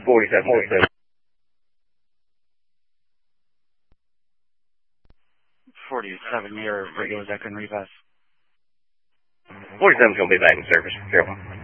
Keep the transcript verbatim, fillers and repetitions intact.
forty-seven, forty-seven. forty-seven, your radio is echoing really fast. forty-seven's going to be back in service. Careful.